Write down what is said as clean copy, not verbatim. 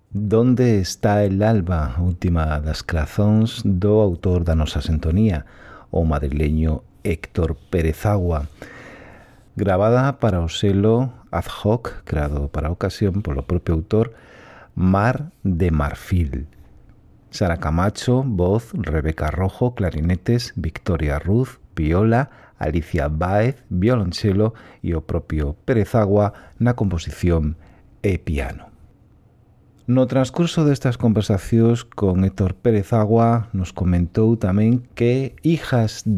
Donde está el alba, última das creazóns do autor da nosa sintonía, o madrileño Héctor Pérez-Agua, grabada para o selo Ad Hoc, creado para a ocasión polo propio autor, Mar de Marfil. Sara Camacho, voz, Rebeca Rojo, clarinetes, Victoria Ruz, viola, Alicia Báez, violonchelo e o propio Pérez-Agua na composición e piano. No transcurso destas conversacións con Héctor Pérez-Agua nos comentou tamén que Hijas